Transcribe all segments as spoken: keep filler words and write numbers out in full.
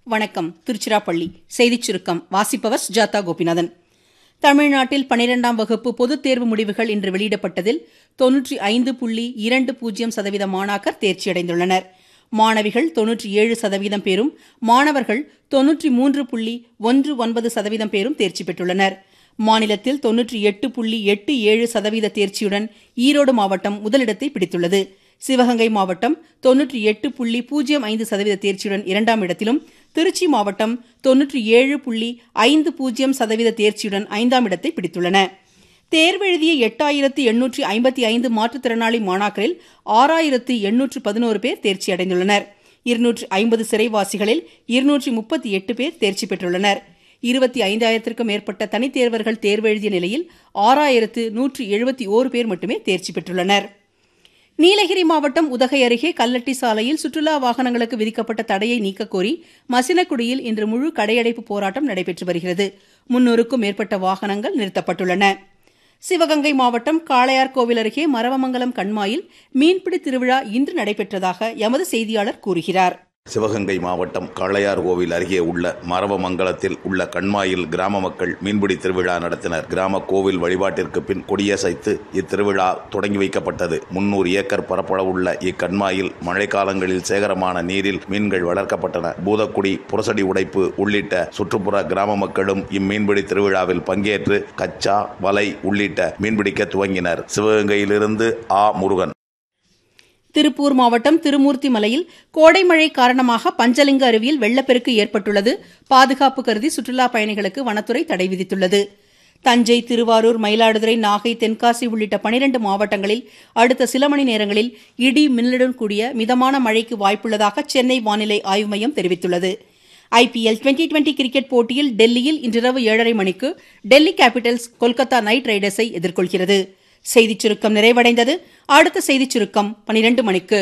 வணக்கம். திருச்சிராப்பள்ளி செய்திச் சுருக்கம் வாசிப்பவர் சுஜாதா கோபிநாதன். தமிழ்நாட்டில் பனிரெண்டாம் வகுப்பு பொதுத் தேர்வு முடிவுகள் இன்று வெளியிடப்பட்டதில் தொன்னூற்றி ஐந்து புள்ளி இரண்டு பூஜ்ஜியம் சதவீத மாணாக்கர் தேர்ச்சியடைந்துள்ளனர். மாணவிகள் தொன்னூற்றி ஏழு சதவீதம் பேரும் மாணவர்கள் தொன்னூற்றி மூன்று புள்ளி ஒன்று ஒன்பது சதவீதம் பேரும் தேர்ச்சி பெற்றுள்ளனர். மாநிலத்தில் தொன்னூற்றி எட்டு புள்ளி எட்டு ஏழு சதவீத தேர்ச்சியுடன் ஈரோடு மாவட்டம் முதலிடத்தை பிடித்துள்ளது. சிவகங்கை மாவட்டம் தொன்னூற்றி எட்டு புள்ளி பூஜ்ஜியம் ஐந்து சதவீத தேர்ச்சியுடன் இரண்டாம் இடத்திலும், திருச்சி மாவட்டம் தொன்னூற்றி ஏழு புள்ளி ஐந்து பூஜ்ஜியம் சதவீத தேர்ச்சியுடன் ஐந்தாம் இடத்தை பிடித்துள்ளன. தேர்வெழுதிய எட்டாயிரத்து எண்ணூற்றி ஐம்பத்தி ஐந்து மாற்றுத்திறனாளி மாணாக்கரில் ஆறாயிரத்து எண்ணூற்று பதினோரு பேர் தேர்ச்சி அடைந்துள்ளனர். இருநூற்று ஐம்பது சிறைவாசிகளில் இருநூற்றி முப்பத்தி எட்டு பேர் தேர்ச்சி பெற்றுள்ளனர். இருபத்தி ஐந்தாயிரத்திற்கும் மேற்பட்ட தனித்தேர்வர்கள் தேர்வெழுதிய நிலையில் ஆறாயிரத்து நூற்று எழுபத்தி ஓரு பேர் மட்டுமே தேர்ச்சி பெற்றுள்ளனர். நீலகிரி மாவட்டம் உதகை அருகே கல்லட்டி சாலையில் சுற்றுலா வாகனங்களுக்கு விதிக்கப்பட்ட தடையை நீக்கக்கோரி மசினக்குடியில் இன்று முழு கடையடைப்பு போராட்டம் நடைபெற்று வருகிறது. முன்னூறுக்கும் மேற்பட்ட வாகனங்கள் நிறுத்தப்பட்டுள்ளன. சிவகங்கை மாவட்டம் காளையார்கோவில் அருகே மரவமங்கலம் கண்மாயில் மீன்பிடி திருவிழா இன்று நடைபெற்றதாக எமது செய்தியாளர் கூறுகிறார். சிவகங்கை மாவட்டம் காளையார்கோவில் அருகே உள்ள மரவமங்கலத்தில் உள்ள கண்மாயில் கிராம மக்கள் மீன்பிடி திருவிழா நடத்தினர். கிராம கோவில் வழிபாட்டிற்கு பின் கொடியசைத்து இத்திருவிழா தொடங்கி வைக்கப்பட்டது. முன்னூறு ஏக்கர் பரப்பளவுள்ள இக்கண்மாயில் மழைக்காலங்களில் சேகரமான நீரில் மீன்கள் வளர்க்கப்பட்டன. பூதக்குடி, புரசடி உடைப்பு உள்ளிட்ட சுற்றுப்புற கிராம மக்களும் இம்மீன்பிடி திருவிழாவில் பங்கேற்று கச்சா, வலை உள்ளிட்ட மீன்பிடிக்க துவங்கினர். சிவகங்கையிலிருந்து ஆ முருகன். திருப்பூர் மாவட்டம் திருமூர்த்தி மலையில் கோடை மழை காரணமாக பஞ்சலிங்க அருவியில் வெள்ளப்பெருக்கு ஏற்பட்டுள்ளது. பாதுகாப்பு கருதி சுற்றுலா பயணிகளுக்கு வனத்துறை தடை விதித்துள்ளது. தஞ்சை, திருவாரூர், மயிலாடுதுறை, நாகை, தென்காசி உள்ளிட்ட பனிரண்டு மாவட்டங்களில் அடுத்த சில மணி நேரங்களில் இடி மின்னலுடன் கூடிய மிதமான மழைக்கு வாய்ப்புள்ளதாக சென்னை வானிலை ஆய்வு மையம் தெரிவித்துள்ளது. ஐபிஎல் டுவெண்டி டுவெண்டி கிரிக்கெட் போட்டியில் டெல்லியில் இன்றிரவு ஏழரை மணிக்கு டெல்லி கேபிட்டல்ஸ் கொல்கத்தா நைட் ரைடர்ஸை எதிர்கொள்கிறது. செய்திச் சுருக்கம் நிறைவடைந்தது. அடுத்த செய்திச் சுருக்கம் பனிரெண்டு மணிக்கு.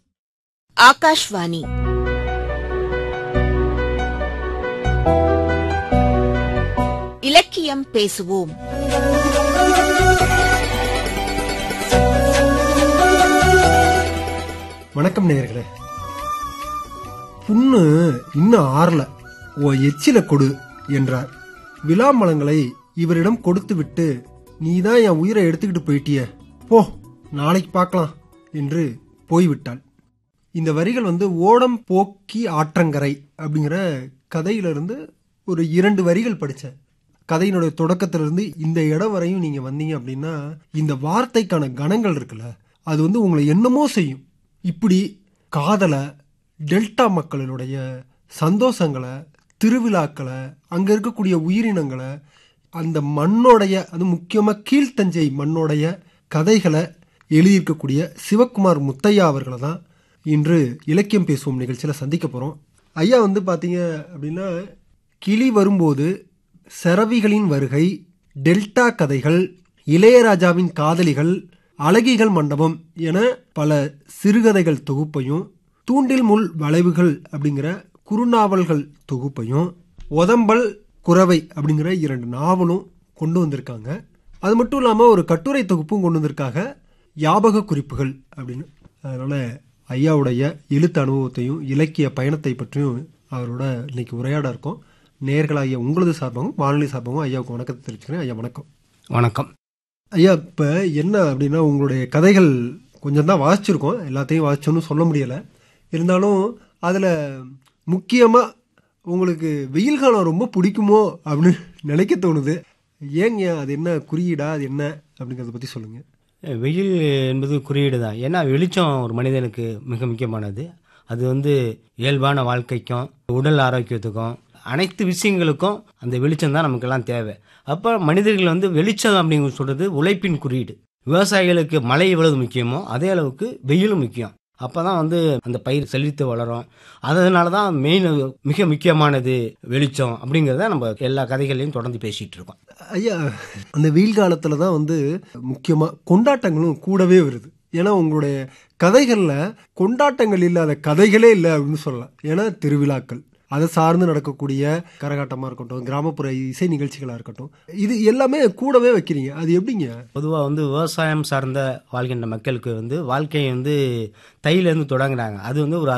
ஆகாஷ்வாணி இலக்கியம் பேசுவோம். வணக்கம் நேயர்களே. புண்ணு இன்னும் ஆறல, ஓ எச்சில கொடு என்றார். விளாமலங்களை இவரிடம் கொடுத்துவிட்டு, நீதான் என் உயிரை எடுத்துக்கிட்டு போயிட்டிய, போ நாளைக்கு பார்க்கலாம் என்று போய்விட்டாள். இந்த வரிகள் வந்து ஓடம் போக்கி ஆற்றங்கரை அப்படிங்கிற கதையிலிருந்து ஒரு இரண்டு வரிகள் படித்தேன். கதையினுடைய தொடக்கத்திலிருந்து இந்த இடம் வரையும் நீங்க வந்தீங்க அப்படின்னா, இந்த வார்த்தைக்கான கணங்கள் இருக்குல்ல, அது வந்து உங்களை என்னமோ செய்யும். இப்படி காதலை, டெல்டா மக்களினுடைய சந்தோஷங்களை, திருவிழாக்களை, அங்க இருக்கக்கூடிய உயிரினங்களை, அந்த மண்ணோடைய, அது முக்கியமாக கீழ்த்தஞ்சை மண்ணோடைய கதைகளை எழுதியிருக்கக்கூடிய சிவக்குமார் முத்தையா அவர்களை தான் இன்று இலக்கியம் பேசுவோம் நிகழ்ச்சியில் சந்திக்க போகிறோம். ஐயா வந்து பார்த்தீங்க அப்படின்னா, கிளி வரும்போது, செரவிகளின் வருகை, டெல்டா கதைகள், இளையராஜாவின் காதலிகள், அழகிகள் மண்டபம் என பல சிறுகதைகள் தொகுப்பையும், தூண்டில் முள் வளைவுகள் அப்படிங்கிற குறுநாவல்கள் தொகுப்பையும், ஒதம்பல் குறவை அப்படிங்கிற இரண்டு நாவலும் கொண்டு வந்திருக்காங்க. அது மட்டும் இல்லாமல் ஒரு கட்டுரை தொகுப்பும் கொண்டு வந்திருக்காங்க, ஞாபக குறிப்புகள் அப்படின்னு. அதனால ஐயாவுடைய எழுத்து அனுபவத்தையும் இலக்கிய பயணத்தை பற்றியும் அவரோட இன்னைக்கு உரையாட இருக்கோம். நேயர்களாகிய உங்களது சார்பாகவும் வானொலி சார்பாகவும் ஐயாவுக்கு வணக்கத்தை தெரிவிச்சுக்கிறேன். ஐயா வணக்கம். வணக்கம் ஐயா. இப்போ என்ன அப்படின்னா, உங்களுடைய கதைகள் கொஞ்சம் தான் வாசிச்சிருக்கோம், எல்லாத்தையும் வாசிச்சோன்னு சொல்ல முடியலை. இருந்தாலும் அதில் முக்கியமாக உங்களுக்கு வெயில் காலம் ரொம்ப பிடிக்குமோ அப்படின்னு நினைக்க தோணுது. ஏங்க, அது என்ன குறியீடா, அது என்ன அப்படிங்கிறத பற்றி சொல்லுங்கள். வெயில் என்பது குறியீடு தான். ஏன்னா வெளிச்சம் ஒரு மனிதனுக்கு மிக முக்கியமானது. அது வந்து இயல்பான வாழ்க்கைக்கும் உடல் ஆரோக்கியத்துக்கும் அனைத்து விஷயங்களுக்கும் அந்த வெளிச்சம் தான் நமக்கெல்லாம் தேவை. அப்போ மனிதர்கள் வந்து வெளிச்சம் அப்படிங்கிற சொல்கிறது உழைப்பின் குறியீடு. விவசாயிகளுக்கு மழை எவ்வளவு முக்கியமோ அதே அளவுக்கு வெயிலும் முக்கியம். அப்போ தான் வந்து அந்த பயிர் செழித்து வளரும். அதனால தான் மெயின் மிக முக்கியமானது வெளிச்சம் அப்படிங்கிறத நம்ம எல்லா கதைகளையும் தொடர்ந்து பேசிகிட்டு இருக்கோம். ஐயா, அந்த வெயில் காலத்தில் தான் வந்து முக்கியமாக கொண்டாட்டங்களும் கூடவே வருது. ஏன்னா உங்களுடைய கதைகளில் கொண்டாட்டங்கள் இல்லாத கதைகளே இல்லை அப்படின்னு சொல்லலாம். ஏன்னா திருவிழாக்கள், அதை சார்ந்து நடக்கக்கூடிய கரகாட்டமாக இருக்கட்டும், கிராமப்புற இசை நிகழ்ச்சிகளாக இருக்கட்டும், இது எல்லாமே கூடவே வைக்கிறீங்க. அது எப்படிங்க? பொதுவாக வந்து விவசாயம் சார்ந்த வாழ்கின்ற மக்களுக்கு வந்து வாழ்க்கையை வந்து தையிலேருந்து தொடங்குறாங்க. அது வந்து ஒரு